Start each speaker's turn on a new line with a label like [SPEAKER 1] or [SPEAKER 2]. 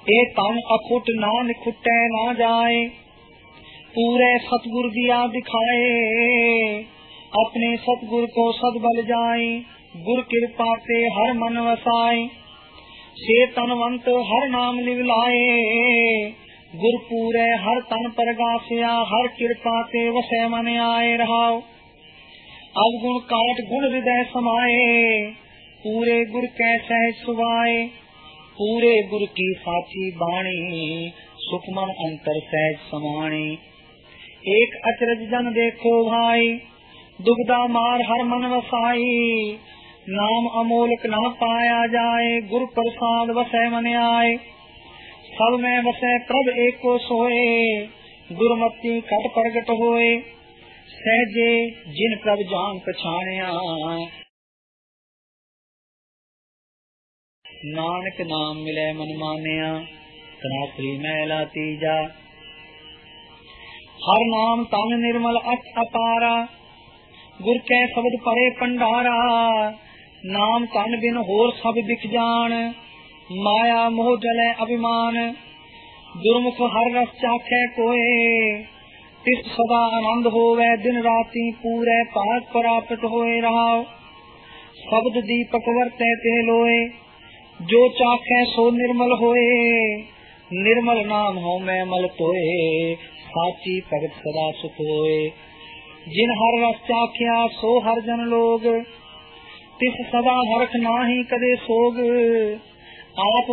[SPEAKER 1] ए तन अखुट नान खुटे ना जाए, पूरे सतगुर दिया दिखाए, अपने सतगुर को सदबल जाए, गुर कृपा से हर मन वसाए, से तनवंत हर नाम लिव लाए, गुर पूरे हर तन पर गासिया, हर कृपा से वसे मन आए रहाओ, अवगुण काट गुण हृदय समाये, पूरे गुर कै सहज सुभाए, पूरे गुर की साची बाणी, सुखमन अंतर सहज समाणी, एक अचरज जन देखो भाई, दुबदा मार हर मन वसाई, नाम अमोलक न पाया जाए, गुर प्रसाद वसै मन आए, सब में वसै प्रभ एको सोए, गुरमति कट प्रगट होए, सहजे जिन प्रभ जान पछाणिया, नानक नाम मिले मन मानिया, तनासरी मैला तीजा, हर नाम तन निर्मल अच अपारा, गुर कै शब्द परे पंडारा, नाम तन बिन होर सब बिक जान, माया मोह जले अभिमान, दुर्मुख हर रस चाखे कोए, तिस सदा आनंद होवे दिन राती, पूरे पाक प्राप्त होए रहाओ, शब्द दीपक वर्ते ते लोए, जो चाखे सो निर्मल होए, निर्मल नाम हो मैं मल तोए, साची भगत सदा सुख होए, जिन हर रस चाख्या सो हर जन लोग, तिस सदा हरख नाही कदे सोग, आप